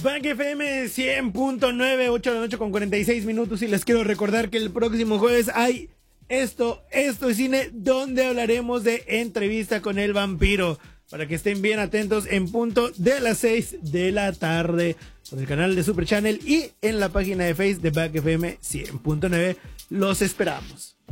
Back FM 100.9, 8 de la noche con 46 minutos. Y les quiero recordar que el próximo jueves hay esto es cine, donde hablaremos de Entrevista con el Vampiro. Para que estén bien atentos en punto de las 6 de la tarde. Por el canal de Super Channel y en la página de Facebook de Back FM 100.9. Los esperamos.